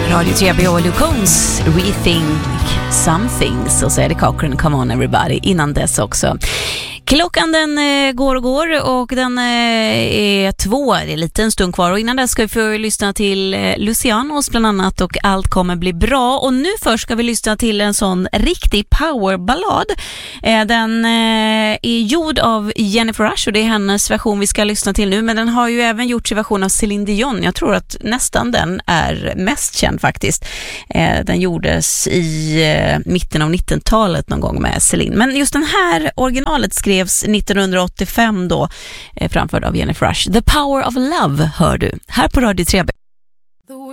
Radio 3 och Lucons Rethink Some Things. Och så är det Cochran, Come On Everybody innan dess också. Klockan den går och den är 2, det är lite en stund kvar, och innan dess ska vi få lyssna till Lucianos bland annat och Allt kommer bli bra. Och nu först ska vi lyssna till en sån riktig powerballad. Den är gjord av Jennifer Rush och det är hennes version vi ska lyssna till nu, men den har ju även gjorts i version av Céline Dion. Jag tror att nästan den är mest känd faktiskt. Den gjordes i mitten av 1900-talet någon gång med Céline, men just den här originalet skrevs 1985 då, framförd av Jennifer Rush. The Power of Love hör du här på Radio 3.